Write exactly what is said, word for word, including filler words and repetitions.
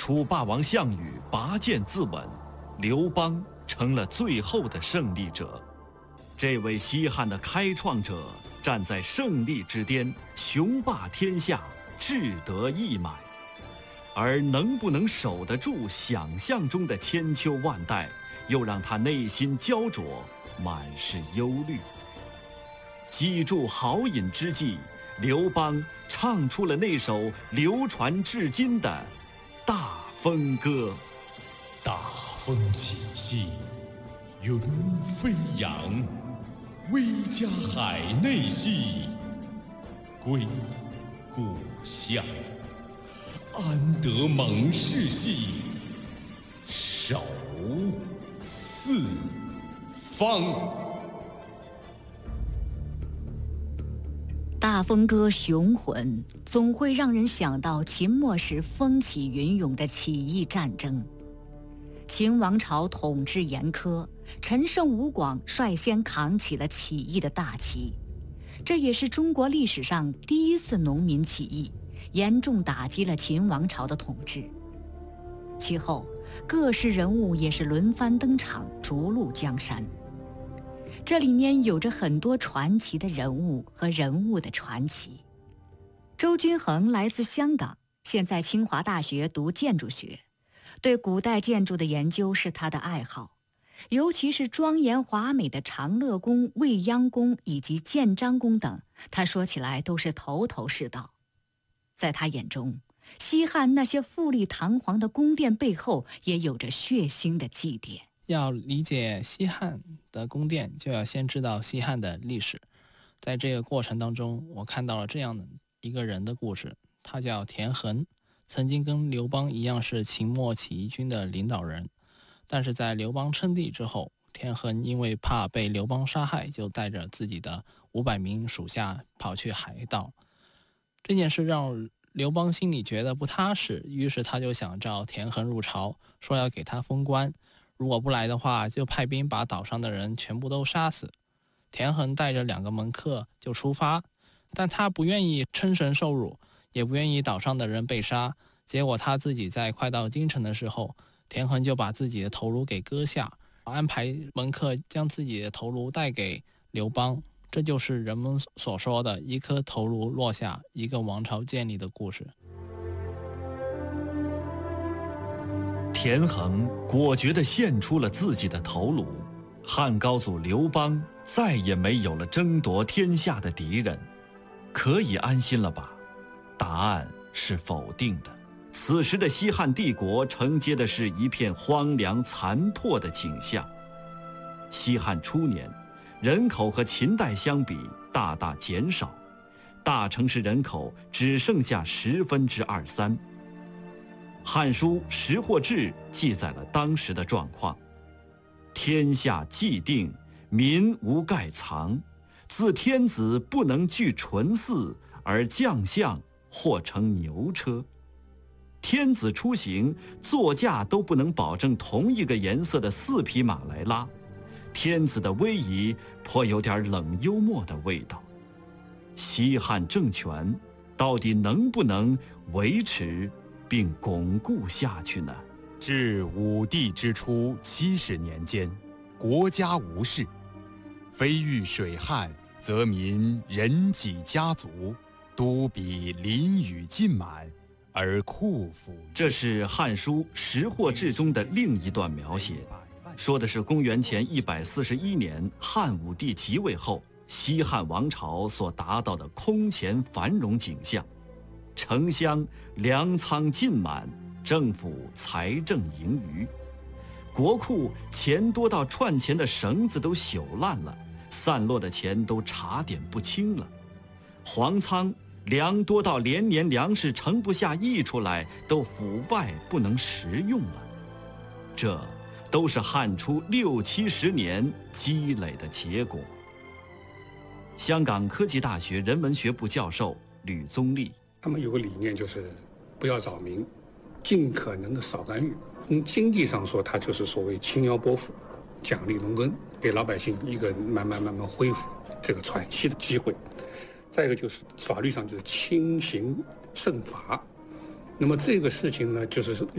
楚霸王项羽拔剑自刎，刘邦成了最后的胜利者。这位西汉的开创者站在胜利之巅，雄霸天下，志得意满。而能不能守得住想象中的千秋万代，又让他内心焦灼，满是忧虑。积铸豪饮之际，刘邦唱出了那首流传至今的《大风歌》。 大风起兮，云飞扬，威加海内兮，归故乡。安得猛士兮，守四方。 大风歌雄浑，总会让人想到秦末时风起云涌的起义战争。秦王朝统治严苛，陈胜吴广率先扛起了起义的大旗，这也是中国历史上第一次农民起义，严重打击了秦王朝的统治。其后，各式人物也是轮番登场，逐鹿江山。这里面有着很多传奇的人物和人物的传奇。周君衡来自香港，现在清华大学读建筑学，对古代建筑的研究是他的爱好，尤其是庄严华美的长乐宫、未央宫以及建章宫等，他说起来都是头头是道。在他眼中，西汉那些富丽堂皇的宫殿背后也有着血腥的祭奠。 要理解西汉的宫殿，就要先知道西汉的历史。在这个过程当中，我看到了这样的一个人的故事，他叫田横，曾经跟刘邦一样是秦末起义军的领导人，但是在刘邦称帝之后，田横因为怕被刘邦杀害，就带着自己的五百名属下跑去海盗。这件事让刘邦心里觉得不踏实，于是他就想召田横入朝，说要给他封官，如果不来的话，就派兵把岛上的人全部都杀死。田横带着两个门客就出发，但他不愿意称神受辱，也不愿意岛上的人被杀。结果他自己在快到京城的时候，田横就把自己的头颅给割下，安排门客将自己的头颅带给刘邦。这就是人们所说的一颗头颅落下，一个王朝建立的故事。 田横果决地献出了自己的头颅，汉高祖刘邦再也没有了争夺天下的敌人，可以安心了吧？答案是否定的。此时的西汉帝国承接的是一片荒凉残破的景象。西汉初年，人口和秦代相比大大减少，大城市人口只剩下十分之二三。《汉书·识货志》记载了当时的状况：天下既定，民无盖藏。自天子不能具纯祀，而将相或乘牛车。天子出行，座驾都不能保证同一个颜色的四匹马来拉。天子的威仪颇有点冷幽默的味道。西汉政权到底能不能维持并巩固下去呢？ 至武帝之初七十年间，国家无事，非遇水旱，则民人己家族，都比淋雨尽满，而库府。 这是《汉书·识货志》中的另一段描写，说的是公元前一百四十一年汉武帝即位后，西汉王朝所达到的空前繁荣景象。城乡粮仓尽满，政府财政盈余，国库钱多到串钱的绳子都朽烂了，散落的钱都查点不清了，皇仓粮多到连年粮食盛不下溢出来，都腐败不能食用了。这都是汉初六七十年积累的结果。香港科技大学人文学部教授吕宗立， 他们有个理念，就是不要扰民，尽可能的少干预。从经济上说，它就是所谓轻徭拨赋，奖励农耕，给老百姓一个慢慢慢慢恢复这个喘息的机会。再一个就是法律上就是轻刑慎罚。那么这个事情呢，就是